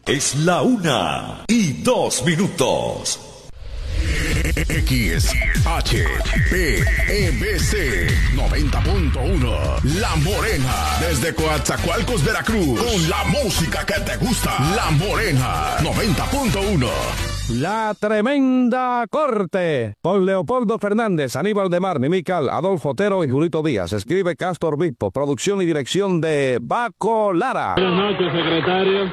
Es la 1:02. XHPMC 90.1 La Morena, desde Coatzacoalcos, Veracruz, con la música que te gusta. La Morena 90.1. La Tremenda Corte, con Leopoldo Fernández, Aníbal de Mar, Mimical, Adolfo Otero y Julito Díaz. Escribe Castor Bispo, producción y dirección de Baco Lara. Buenas noches, secretario.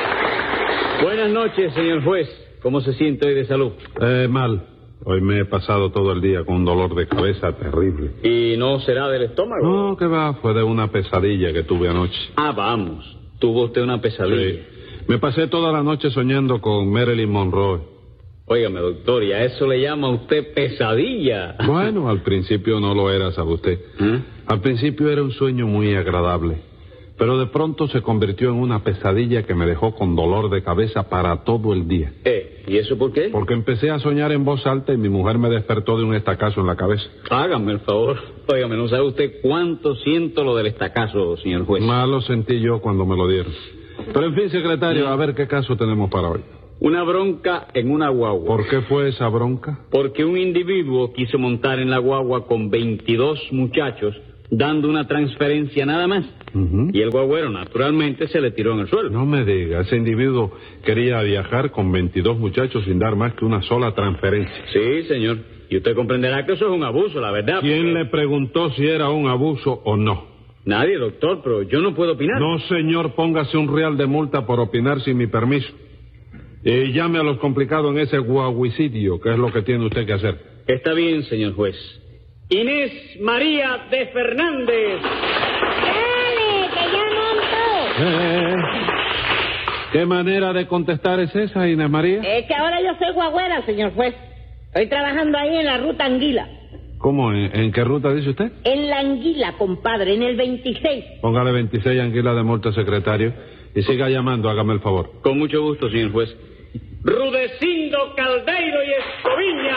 Buenas noches, señor juez. ¿Cómo se siente hoy de salud? Mal. Hoy me he pasado todo el día con un dolor de cabeza terrible. ¿Y no será del estómago? No, que va, fue de una pesadilla que tuve anoche. Ah, vamos. Tuvo usted una pesadilla. Sí. Me pasé toda la noche soñando con Marilyn Monroe. Óigame, doctor, ¿y a eso le llama usted pesadilla? Bueno, al principio no lo era, ¿sabe usted? Al principio era un sueño muy agradable, pero de pronto se convirtió en una pesadilla que me dejó con dolor de cabeza para todo el día. ¿Y eso por qué? Porque empecé a soñar en voz alta y mi mujer me despertó de un estacazo en la cabeza. Hágame el favor. Óigame, ¿no sabe usted cuánto siento lo del estacazo, señor juez? Más lo sentí yo cuando me lo dieron. Pero en fin, secretario, a ver qué caso tenemos para hoy. Una bronca en una guagua. ¿Por qué fue esa bronca? Porque un individuo quiso montar en la guagua con 22 muchachos, dando una transferencia nada más. Y el guagüero, naturalmente, se le tiró en el suelo. No me diga, ese individuo quería viajar con 22 muchachos sin dar más que una sola transferencia. Sí, señor. Y usted comprenderá que eso es un abuso, la verdad. ¿Quién le preguntó si era un abuso o no? Nadie, doctor, pero yo no puedo opinar. No, señor, póngase un real de multa por opinar sin mi permiso. Y llame a los complicados en ese guaguicidio, que es lo que tiene usted que hacer. Está bien, señor juez. Inés María de Fernández. ¡Dale, que ya montó! ¿Qué manera de contestar es esa, Inés María? Es que ahora yo soy guagüera, señor juez. Estoy trabajando ahí en la ruta Anguila. ¿Cómo? ¿En qué ruta dice usted? En la Anguila, compadre, en el 26. Póngale 26 anguilas de multa, secretario, y siga llamando, hágame el favor. Con mucho gusto, señor juez. Rudecindo Caldeiro y Escoviña.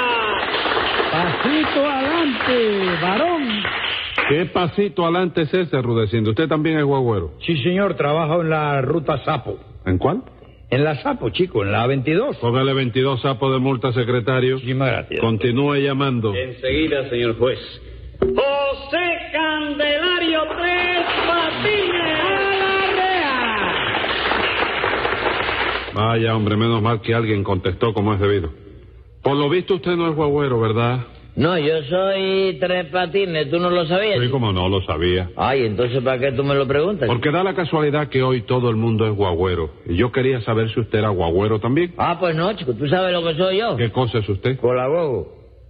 Pasito adelante, varón. ¿Qué pasito adelante es ese, Rudecindo? ¿Usted también es guagüero? Sí, señor, trabajo en la ruta Sapo. ¿En cuál? En la Sapo, chico, en la 22. Póngale 22 sapos de multa, secretario. Muchísimas gracias. Continúe llamando. Enseguida, señor juez. José Candelario Tres Patines. ¡A la rea! Vaya, hombre, menos mal que alguien contestó como es debido. Por lo visto usted no es guagüero, ¿verdad? No, yo soy Tres Patines, ¿tú no lo sabías? Sí, como no lo sabía. Ay, entonces ¿para qué tú me lo preguntas? Porque da la casualidad que hoy todo el mundo es guagüero. Y yo quería saber si usted era guagüero también. Ah, pues no, chico, ¿tú sabes lo que soy yo? ¿Qué cosa es usted? Colagogo.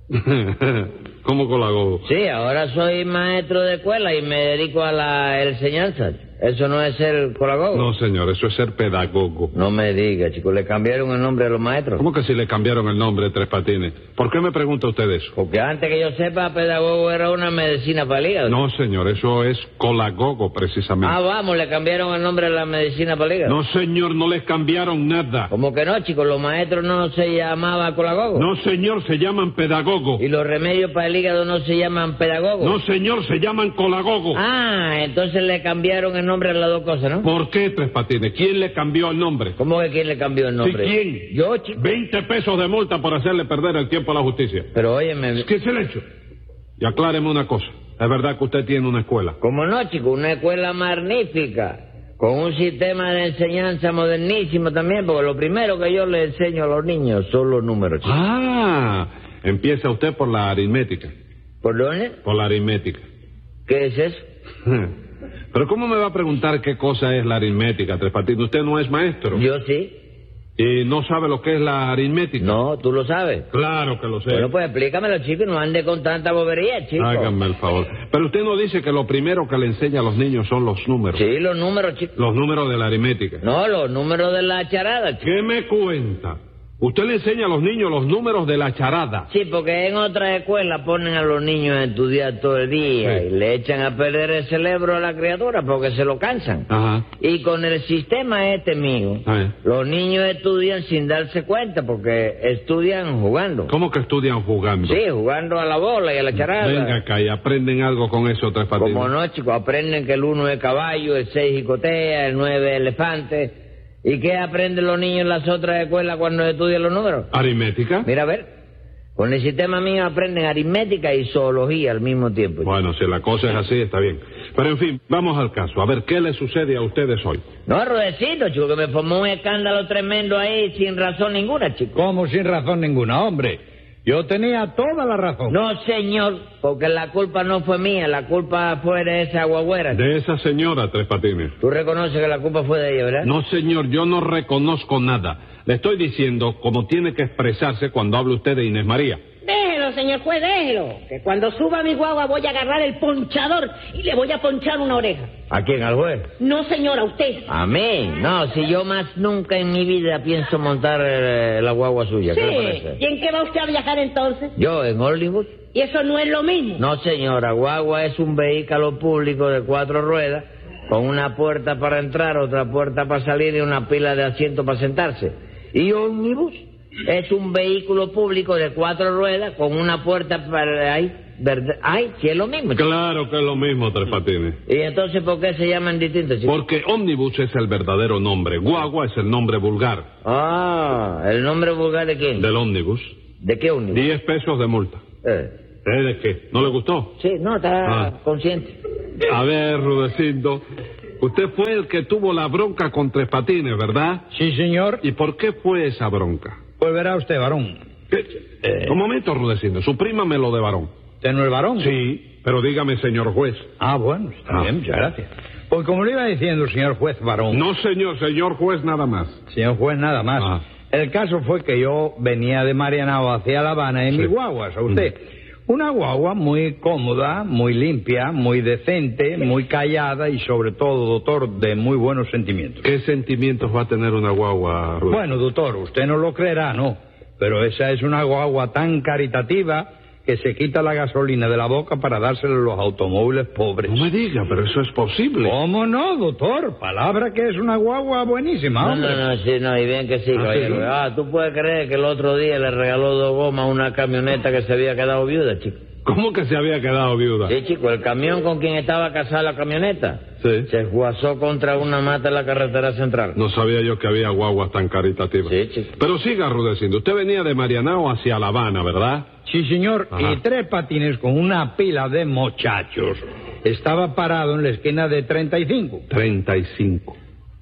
¿Cómo colagogo? Sí, ahora soy maestro de escuela y me dedico a la enseñanza. ¿Eso no es ser colagogo? No, señor, eso es ser pedagogo. No me diga, chico, ¿le cambiaron el nombre a los maestros? ¿Cómo que si le cambiaron el nombre Tres Patines? ¿Por qué me pregunta usted eso? Porque antes que yo sepa, pedagogo era una medicina para el hígado. No, señor, eso es colagogo, precisamente. Ah, vamos, le cambiaron el nombre a la medicina para el hígado. No, señor, no les cambiaron nada. ¿Cómo que no, chico? ¿Los maestros no se llamaban colagogo? No, señor, se llaman pedagogo. ¿Y los remedios para el hígado no se llaman pedagogo? No, señor, se llaman colagogo. Ah, entonces le cambiaron el nombre a las dos cosas, ¿no? ¿Por qué, Tres Patines? ¿Quién le cambió el nombre? ¿Cómo que quién le cambió el nombre? ¿Sí, quién? Yo, chico. 20 pesos de multa por hacerle perder el tiempo a la justicia. Pero óyeme... ¿Qué silencio? Y acláreme una cosa. ¿Es verdad que usted tiene una escuela? ¿Cómo no, chico? Una escuela magnífica, con un sistema de enseñanza modernísimo también, porque lo primero que yo le enseño a los niños son los números, chico. Ah, empieza usted por la aritmética. ¿Por dónde? Por la aritmética. ¿Qué es eso? Pero ¿cómo me va a preguntar qué cosa es la aritmética, Tres Patines? Usted no es maestro. Yo sí. ¿Y no sabe lo que es la aritmética? No, ¿tú lo sabes? Claro que lo sé. Bueno, pues explícamelo, chico, y no ande con tanta bobería, chico. Háganme el favor. Pero usted no dice que lo primero que le enseña a los niños son los números. Sí, los números, chico. Los números de la aritmética. No, los números de la charada, chico. ¿Qué me cuenta? Usted le enseña a los niños los números de la charada. Sí, porque en otras escuelas ponen a los niños a estudiar todo el día y le echan a perder el cerebro a la criatura porque se lo cansan. Ajá. Y con el sistema mío, los niños estudian sin darse cuenta porque estudian jugando. ¿Cómo que estudian jugando? Sí, jugando a la bola y a la charada. Venga acá y aprenden algo con eso, Tres Patines. Como no, chicos, aprenden que el 1 es caballo, el 6 jicotea, el 9 es elefante. ¿Y qué aprenden los niños en las otras escuelas cuando estudian los números? ¿Aritmética? Mira, a ver. Con el sistema mío aprenden aritmética y zoología al mismo tiempo. Bueno, si la cosa es así, está bien. Pero en fin, vamos al caso. A ver, ¿qué le sucede a ustedes hoy? No, Rudecito, chico, que me formó un escándalo tremendo ahí sin razón ninguna, chico. ¿Cómo sin razón ninguna, hombre? Yo tenía toda la razón. No, señor, porque la culpa no fue mía, la culpa fue de esa guagüera. De esa señora, Tres Patines. Tú reconoces que la culpa fue de ella, ¿verdad? No, señor, yo no reconozco nada. Le estoy diciendo cómo tiene que expresarse cuando hable usted de Inés María. Déjelo, señor juez, déjelo. Que cuando suba mi guagua voy a agarrar el ponchador y le voy a ponchar una oreja. ¿A quién, al juez? No, señor, a usted. ¿A mí? No, si yo más nunca en mi vida pienso montar la guagua suya. Sí. ¿Qué le parece? ¿Y en qué va usted a viajar entonces? ¿Yo, en Hollywood? Y eso no es lo mismo. No, señora, guagua es un vehículo público de 4 ruedas, con una puerta para entrar, otra puerta para salir y una pila de asientos para sentarse. ¿Y ómnibus? Es un vehículo público de 4 ruedas con una puerta para ahí, ¿verdad? Ay, sí es lo mismo. Claro que es lo mismo, Tres Patines. ¿Y entonces por qué se llaman distintos, chico? Porque ómnibus es el verdadero nombre, guagua es el nombre vulgar. Ah, ¿el nombre vulgar de quién? Del ómnibus. ¿De qué ómnibus? 10 pesos de multa. ¿De qué? ¿No le gustó? Sí, no, está consciente. A ver, Rudecindo, usted fue el que tuvo la bronca con Tres Patines, ¿verdad? Sí, señor. ¿Y por qué fue esa bronca? Pues verá usted, varón. Un momento, Rudecindo, suprímame lo de varón. ¿Usted no es varón? Sí, pero dígame, señor juez. Ah, bueno, está bien, muchas gracias. Pues como le iba diciendo, señor juez varón... No, señor juez nada más. Señor juez, nada más. El caso fue que yo venía de Marianao hacia La Habana en mi guagua, ¿sabe usted? Una guagua muy cómoda, muy limpia, muy decente, muy callada y sobre todo, doctor, de muy buenos sentimientos. ¿Qué sentimientos va a tener una guagua, Rudecindo? Bueno, doctor, usted no lo creerá, ¿no? Pero esa es una guagua tan caritativa que se quita la gasolina de la boca para dársela a los automóviles pobres. No me diga, pero eso es posible. ¿Cómo no, doctor? Palabra que es una guagua buenísima, hombre. No, sí, no, y bien que sí, caballero. ¿sí? ¿Tú puedes creer que el otro día le regaló 2 gomas a una camioneta que se había quedado viuda, chico? ¿Cómo que se había quedado viuda? Sí, chico, el camión con quien estaba casada la camioneta Sí. se juazó contra una mata en la carretera central. No sabía yo que había guaguas tan caritativas. Sí, chico. Pero siga, Rudecindo, usted venía de Marianao hacia La Habana, ¿verdad? Sí, señor, Ajá. y Tres Patines con una pila de muchachos estaba parado en la esquina de 35. 35.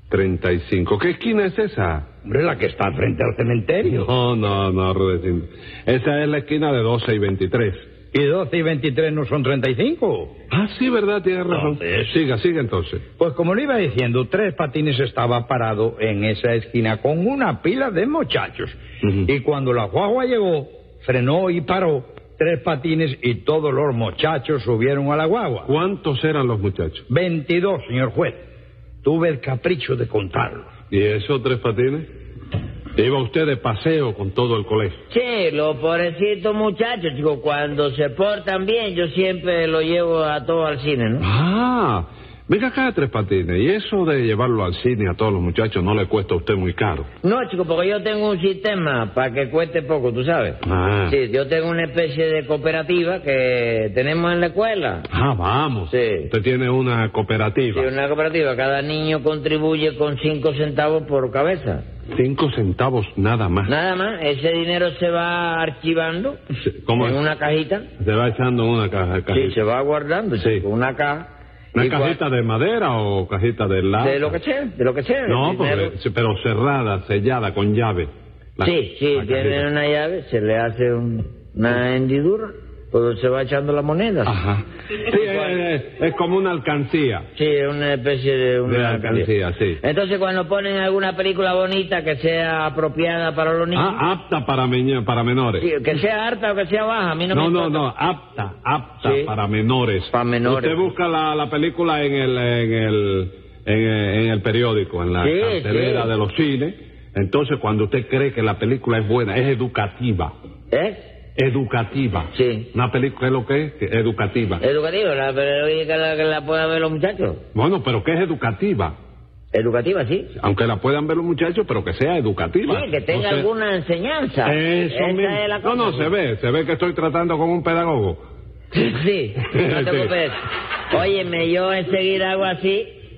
¿Qué esquina es esa? Hombre, la que está frente al cementerio. No, Rudecindo. Esa es la esquina de 12 y 23. ¿Y 12 y 23 no son 35? Ah, sí, ¿verdad? Tiene razón. Entonces... Siga entonces. Pues como le iba diciendo, Tres Patines estaba parado en esa esquina con una pila de muchachos. Y cuando la guagua llegó, frenó y paró. Tres Patines y todos los muchachos subieron a la guagua. ¿Cuántos eran los muchachos? 22, señor juez. Tuve el capricho de contarlos. ¿Y eso, Tres Patines? ¿Iba usted de paseo con todo el colegio? Sí, los pobrecitos muchachos, chico, cuando se portan bien, yo siempre los llevo a todos al cine, ¿no? Ah, venga acá, Tres Patines. ¿Y eso de llevarlo al cine a todos los muchachos no le cuesta a usted muy caro? No, chico, porque yo tengo un sistema para que cueste poco, ¿tú sabes? Ah. Sí, yo tengo una especie de cooperativa que tenemos en la escuela. Ah, vamos. Sí. Usted tiene una cooperativa. Sí, una cooperativa. Cada niño contribuye con 5 centavos por cabeza. 5 centavos nada más. Nada más. Ese dinero se va archivando ¿Cómo en es? una cajita. Se va echando en una cajita. Sí, se va guardando, Sí. chico, una caja. ¿Una Y cajita de madera o cajita de lata? De lo que sea, de lo que sea. No, El dinero- pero cerrada, sellada, con llave. Sí, la tiene cajita. una llave, se le hace una hendidura, pues se va echando la moneda. Ajá. Sí, es como una alcancía. Sí, es una especie de una alcancía, sí. Entonces, cuando ponen alguna película bonita que sea apropiada para los niños... Apta para menores. Sí, que sea harta o que sea baja, a mí no me importa. No, apta Sí. para menores. Para menores. Usted busca la película en el periódico, en la Sí, cartelera sí. de los cines. Entonces, cuando usted cree que la película es buena, es educativa. Educativa. Sí. Una película es lo que es, educativa. Educativa, pero oye, que la puedan ver los muchachos. Bueno, pero que es educativa. Educativa, sí. Aunque la puedan ver los muchachos, pero que sea educativa. Sí, que tenga No sé- alguna enseñanza. Eso Esa mismo. es la cosa. No, se ve que estoy tratando con un pedagogo. Sí, no te Sí. preocupes. Óyeme, yo enseguida hago así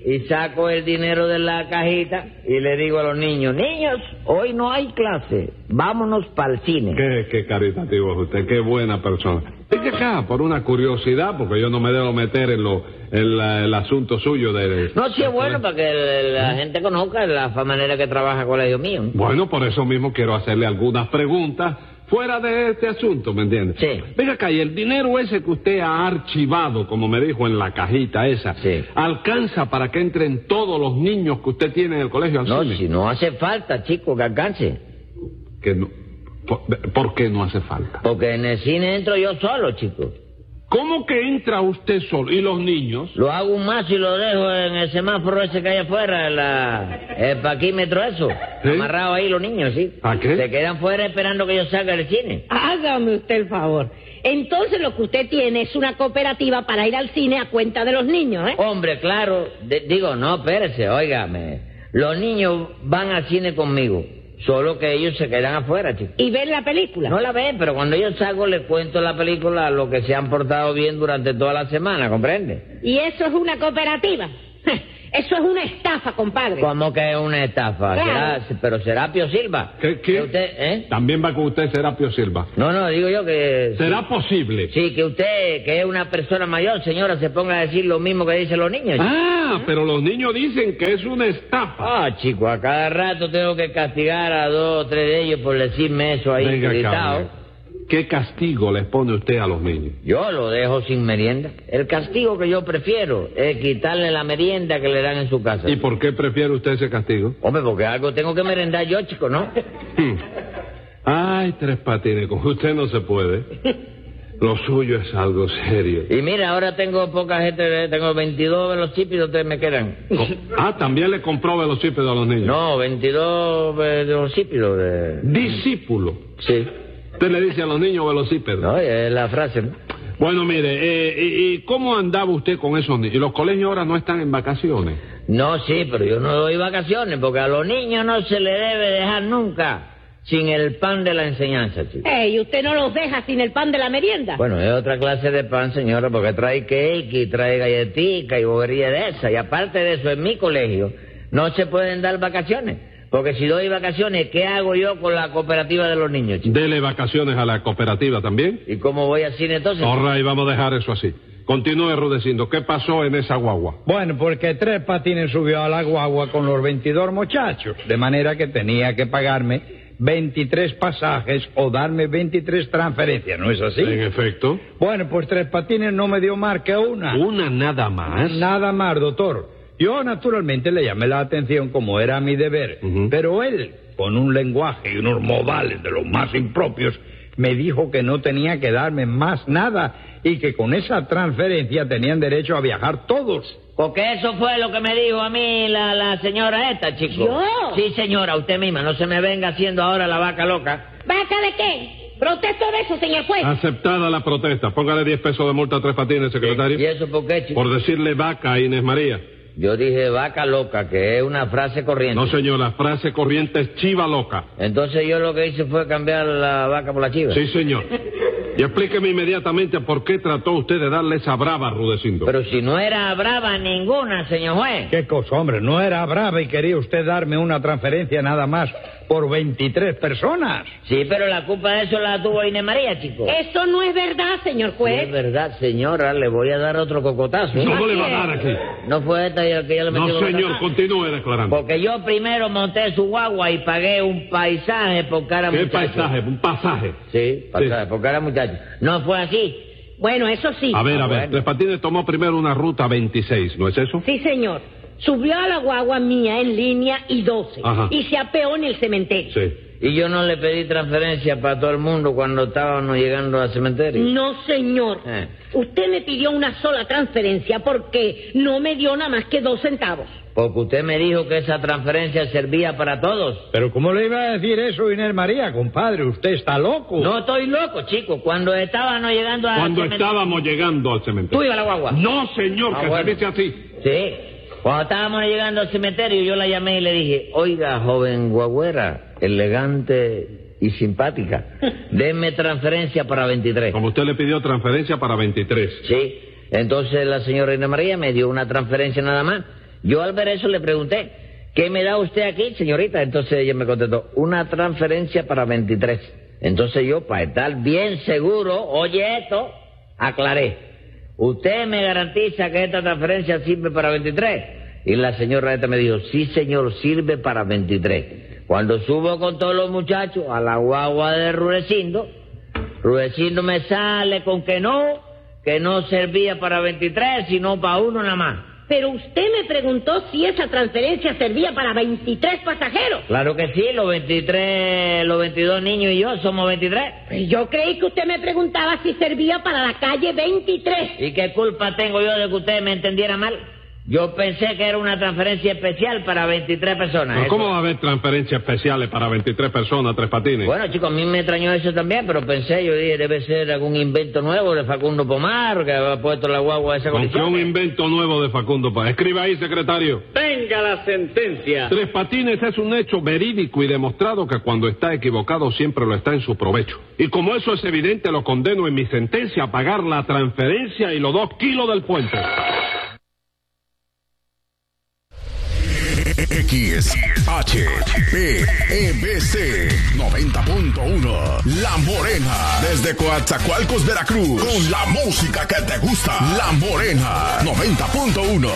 y saco el dinero de la cajita y le digo a los niños, niños, hoy no hay clase, vámonos para el cine. Qué caritativo es usted, qué buena persona. Venga acá, por una curiosidad, porque yo no me debo meter en el asunto suyo de... No, sí es bueno para que la gente conozca la manera que trabaja el colegio mío. Bueno, por eso mismo quiero hacerle algunas preguntas fuera de este asunto, ¿me entiende? Sí. Venga acá, y el dinero ese que usted ha archivado, como me dijo en la cajita esa, sí, ¿alcanza para que entren todos los niños que usted tiene en el colegio al cine? No, si no hace falta, chico, que alcance. Que no. ¿Por qué no hace falta? Porque en el cine entro yo solo, chico. ¿Cómo que entra usted solo? ¿Y los niños? Lo hago un mazo y lo dejo en el semáforo ese que hay afuera, el paquímetro eso. ¿Sí? Amarrado ahí los niños, ¿sí? ¿A qué? Se quedan fuera esperando que yo salga del cine. Hágame usted el favor. Entonces lo que usted tiene es una cooperativa para ir al cine a cuenta de los niños, ¿eh? Hombre, claro. Digo, no, espérese, óigame. Los niños van al cine conmigo. Solo que ellos se quedan afuera, chicos. ¿Y ven la película? No la ven, pero cuando yo salgo les cuento la película a los que se han portado bien durante toda la semana, ¿comprende? ¿Y eso es una cooperativa? Eso es una estafa, compadre. ¿Cómo que es una estafa? Claro. Pero Serapio Silva. ¿Qué? Usted, También va con usted Serapio Silva. No, digo yo que... ¿Será posible? Sí, que usted, que es una persona mayor, señora, se ponga a decir lo mismo que dicen los niños. Pero los niños dicen que es una estafa. Chico, a cada rato tengo que castigar a 2 o 3 de ellos por decirme eso ahí gritado. ¿Qué castigo les pone usted a los niños? Yo lo dejo sin merienda. El castigo que yo prefiero es quitarle la merienda que le dan en su casa. ¿Y por qué prefiere usted ese castigo? Hombre, porque algo tengo que merendar yo, chico, ¿no? Ay, Tres Patines, con usted no se puede. Lo suyo es algo serio. Y mira, ahora tengo poca gente, tengo 22 velocípedos, 3 me quedan. ¿También le compró velocípedos a los niños? No, 22 velocípedos. ¿Discípulo? Sí. ¿Usted le dice a los niños velocípedos? No, es la frase, ¿no? Bueno, mire, ¿y cómo andaba usted con esos niños? ¿Y los colegios ahora no están en vacaciones? No, sí, pero yo no doy vacaciones, porque a los niños no se les debe dejar nunca sin el pan de la enseñanza, chico. ¿Y usted no los deja sin el pan de la merienda? Bueno, es otra clase de pan, señora, porque trae cake y trae galletica y bobería de esa. Y aparte de eso, en mi colegio no se pueden dar vacaciones. Porque si doy vacaciones, ¿qué hago yo con la cooperativa de los niños, chico? Dele vacaciones a la cooperativa también. ¿Y cómo voy al cine entonces? Ahora, y vamos a dejar eso así. Continúe, Rudecindo. ¿Qué pasó en esa guagua? Bueno, porque Tres Patines subió a la guagua con los 22 muchachos, de manera que tenía que pagarme 23 pasajes o darme 23 transferencias, ¿no es así? En efecto. Bueno, pues Tres Patines no me dio más que una. ¿Una nada más? Nada más, doctor. Yo, naturalmente, le llamé la atención como era mi deber, pero él, con un lenguaje y unos modales de los más impropios, me dijo que no tenía que darme más nada y que con esa transferencia tenían derecho a viajar todos. Porque eso fue lo que me dijo a mí la señora esta, chico. ¿Yo? Sí, señora, usted misma, no se me venga haciendo ahora la vaca loca. ¿Vaca de qué? Protesto de eso, señor juez. Aceptada la protesta. Póngale 10 pesos de multa a Tres Patines, secretario. ¿Y eso por qué, chico? Por decirle vaca a Inés María. Yo dije vaca loca, que es una frase corriente. No, señor, la frase corriente es chiva loca. Entonces yo lo que hice fue cambiar la vaca por la chiva. Sí, señor. Y explíqueme inmediatamente por qué trató usted de darle esa brava a Rudecindo. Pero si no era brava ninguna, señor juez. ¿Qué cosa, hombre? No era brava y quería usted darme una transferencia nada más por 23 personas. Sí, pero la culpa de eso la tuvo Inés María, chico. Eso no es verdad, señor juez. Sí, es verdad, señora, le voy a dar otro cocotazo. ¿Cómo le va a dar aquí? ¿No fue esta que ya le metió? No, señor, continúe declarando. Porque yo primero monté su guagua y pagué un paisaje por cada muchacho. ¿Qué paisaje? ¿Un pasaje? Sí, pasaje por cada muchacho. ¿No fue así? Bueno, eso sí. A ver, bueno. Tres Patines tomó primero una ruta 26, ¿no es eso? Sí, señor. Subió a la guagua mía en línea y 12. Ajá. Y se apeó en el cementerio. Sí. ¿Y yo no le pedí transferencia para todo el mundo cuando estábamos llegando al cementerio? No, señor. Usted me pidió una sola transferencia porque no me dio nada más que 2 centavos. Porque usted me dijo que esa transferencia servía para todos. Pero ¿cómo le iba a decir eso, Inés María, compadre? Usted está loco. No estoy loco, chico. Cuando estábamos llegando al Cuando cementerio... estábamos llegando al cementerio. ¿Tú ibas a la guagua? No, señor, que bueno. se dice así. Sí. Cuando estábamos llegando al cementerio, yo la llamé y le dije, oiga, joven guagüera, elegante y simpática, denme transferencia para 23. Como usted le pidió transferencia para 23. Sí. Entonces la señora Inés María me dio una transferencia nada más. Yo al ver eso le pregunté, ¿qué me da usted aquí, señorita? Entonces ella me contestó, una transferencia para 23. Entonces yo, para estar bien seguro, oye esto, aclaré. ¿Usted me garantiza que esta transferencia sirve para 23? Y la señora esta me dijo, sí señor, sirve para 23. Cuando subo con todos los muchachos a la guagua de Rudecindo me sale con que no servía para 23, sino para uno nada más. Pero usted me preguntó si esa transferencia servía para 23 pasajeros. Claro que sí, los 22 niños y yo somos 23. Pues yo creí que usted me preguntaba si servía para la calle 23. ¿Y qué culpa tengo yo de que usted me entendiera mal? Yo pensé que era una transferencia especial para 23 personas. ¿Pero cómo va a haber transferencias especiales para 23 personas, Tres Patines? Bueno, chicos, a mí me extrañó eso también, pero pensé, yo dije, debe ser algún invento nuevo de Facundo Pomar, que ha puesto la guagua a esa condición. ¿Con qué un invento nuevo de Facundo Pomar? Escriba ahí, secretario. Venga la sentencia. Tres Patines es un hecho verídico y demostrado que cuando está equivocado siempre lo está en su provecho. Y como eso es evidente, lo condeno en mi sentencia a pagar la transferencia y los 2 kilos del puente. XHPEBC 90.1 La Morena, desde Coatzacoalcos, Veracruz, con la música que te gusta. La Morena 90.1.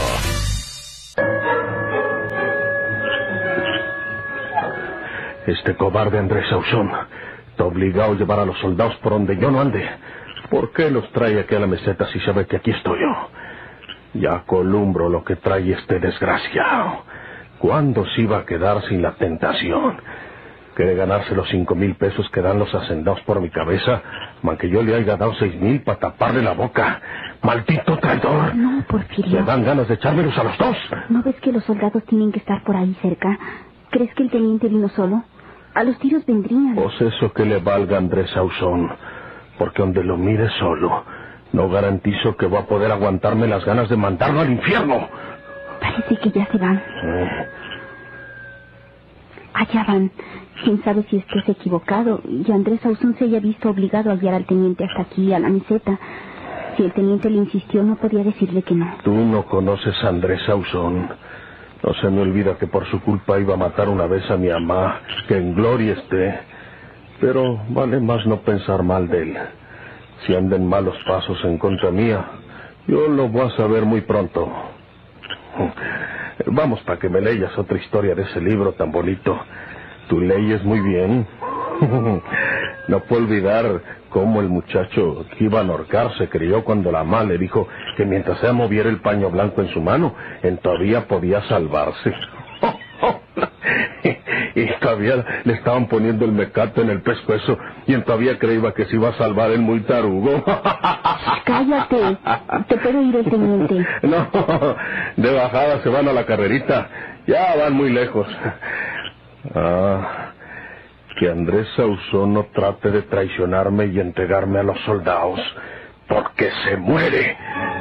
Este cobarde Andrés Sauzón está obligado a llevar a los soldados por donde yo no ande. ¿Por qué los trae aquí a la meseta si sabe que aquí estoy yo? Ya columbro lo que trae este desgraciado. ¿Cuándo se iba a quedar sin la tentación? ¿Quiere ganarse los 5,000 pesos que dan los hacendados por mi cabeza? Man que yo le haya dado 6,000 para taparle la boca. ¡Maldito traidor! No, Porfirio. ¿Le dan ganas de echármelos a los dos? ¿No ves que los soldados tienen que estar por ahí cerca? ¿Crees que el teniente vino solo? A los tiros vendrían. Pues eso que le valga a Andrés Sauzón. Porque donde lo mire solo, no garantizo que voy a poder aguantarme las ganas de mandarlo al infierno. Parece que ya se van. Allá van. Quién sabe si estés equivocado y Andrés Sauzón se haya visto obligado a guiar al teniente hasta aquí, a la meseta. Si el teniente le insistió, no podía decirle que no. Tú no conoces a Andrés Sauzón. No se me olvida que por su culpa iba a matar una vez a mi mamá, que en gloria esté. Pero vale más no pensar mal de él. Si anda en malos pasos en contra mía, yo lo voy a saber muy pronto. Vamos para que me leas otra historia de ese libro tan bonito. Tú leyes muy bien. No puedo olvidar cómo el muchacho que iba a ahorcar se creyó cuando la mamá le dijo que mientras ella moviera el paño blanco en su mano, él todavía podía salvarse. Y todavía le estaban poniendo el mecate en el pescuezo y él todavía creía que se iba a salvar el muy tarugo. Cállate, te puede ir el teniente. No, de bajada se van a la carrerita, ya van muy lejos. Que Andrés Sauzón no trate de traicionarme y entregarme a los soldados, porque se muere.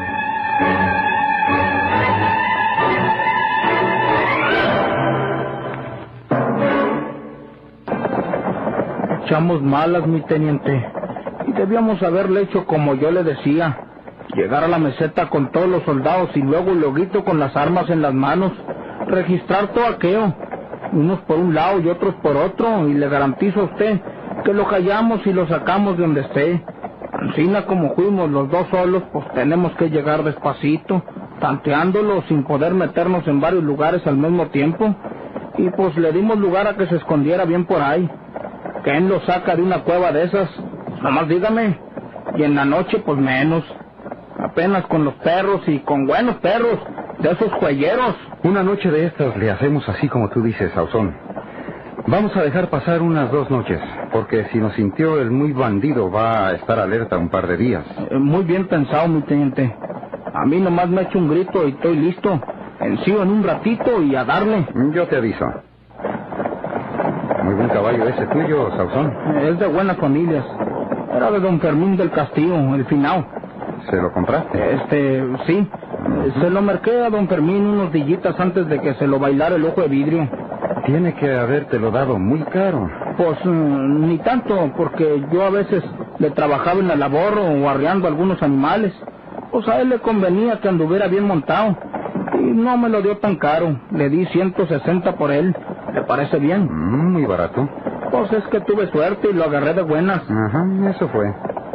Echamos malas, mi teniente, y debíamos haberle hecho como yo le decía, llegar a la meseta con todos los soldados y luego con las armas en las manos, registrar todo aquello, unos por un lado y otros por otro, y le garantizo a usted que lo callamos y lo sacamos de donde esté. Encina como fuimos los dos solos, pues tenemos que llegar despacito, tanteándolo sin poder meternos en varios lugares al mismo tiempo, y pues le dimos lugar a que se escondiera bien por ahí. ¿Quién lo saca de una cueva de esas? Nomás dígame. Y en la noche, pues menos. Apenas con los perros y con buenos perros, de esos juegueros. Una noche de estas le hacemos así como tú dices, Sauzón. Vamos a dejar pasar unas 2 noches, porque si nos sintió el muy bandido va a estar alerta un par de días. Muy bien pensado, mi teniente. A mí nomás me echo un grito y estoy listo. Ensío en un ratito y a darle. Yo te aviso. Muy buen caballo ese tuyo, Sauzón. Es de buenas familias. Era de don Fermín del Castillo, el finao. ¿Se lo compraste? Sí. Se lo marqué a don Fermín unos dillitas antes de que se lo bailara el ojo de vidrio. Tiene que habértelo dado muy caro. Pues ni tanto, porque yo a veces le trabajaba en la labor o arreando algunos animales. Pues a él le convenía que anduviera bien montado. y no me lo dio tan caro. Le di 160 por él. ¿Le parece bien? Muy barato. Pues es que tuve suerte y lo agarré de buenas. Ajá, eso fue.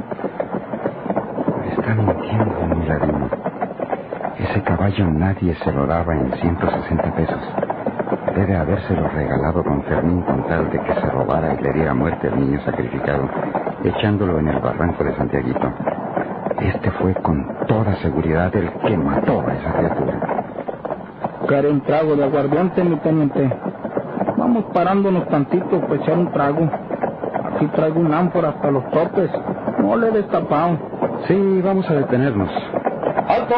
Está mintiendo, Miladino. Ese caballo nadie se lo daba en 160 pesos. Debe habérselo regalado don Fermín con tal de que se robara y le diera muerte al niño sacrificado, echándolo en el barranco de Santiaguito. Este fue con toda seguridad el que mató a esa criatura. ¿Quiere un trago de aguardiente, mi teniente? Vamos parándonos tantito para echar un trago. Aquí traigo un ánfora hasta los topes. No le he destapado. Sí, vamos a detenernos. ¡Alto!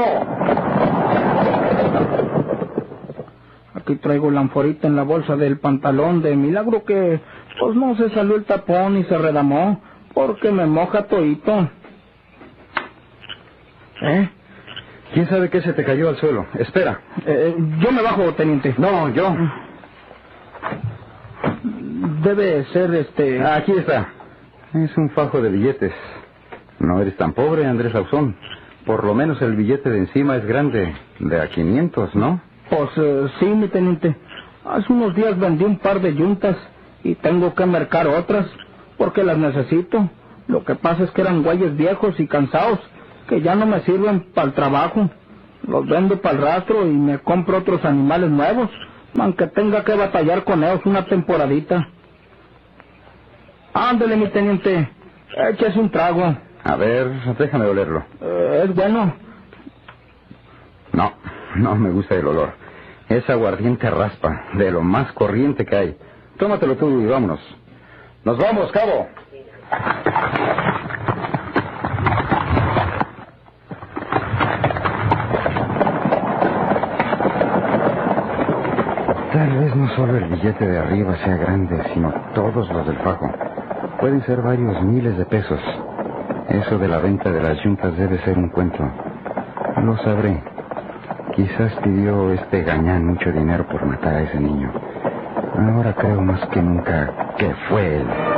Aquí traigo la ánforita en la bolsa del pantalón. De milagro que pues no se salió el tapón y se redamó, porque me moja todito. ¿Quién sabe qué se te cayó al suelo? Espera. Yo me bajo, teniente. No, yo. Debe ser Aquí está. Es un fajo de billetes. No eres tan pobre, Andrés Ausón. Por lo menos el billete de encima es grande. De a 500, ¿no? Pues sí, mi teniente. Hace unos días vendí un par de yuntas y tengo que mercar otras porque las necesito. Lo que pasa es que eran güeyes viejos y cansados que ya no me sirven para el trabajo. Los vendo para el rastro y me compro otros animales nuevos, aunque tenga que batallar con ellos una temporadita. Ándale, mi teniente, échese un trago. A ver, déjame olerlo. ¿Es bueno? No me gusta el olor. Es aguardiente raspa, de lo más corriente que hay. Tómatelo tú y vámonos. ¡Nos vamos, cabo! Tal vez no solo el billete de arriba sea grande, sino todos los del fajo. Pueden ser varios miles de pesos. Eso de la venta de las yuntas debe ser un cuento. Lo sabré. Quizás pidió este gañán mucho dinero por matar a ese niño. Ahora creo más que nunca que fue él.